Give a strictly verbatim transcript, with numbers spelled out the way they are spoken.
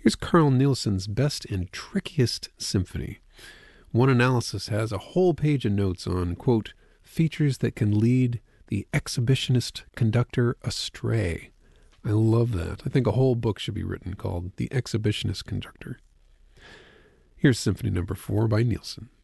Here's Carl Nielsen's best and trickiest symphony. One analysis has a whole page of notes on, quote, features that can lead the exhibitionist conductor astray. I love that. I think a whole book should be written called The Exhibitionist Conductor. Here's Symphony Number Four by Nielsen.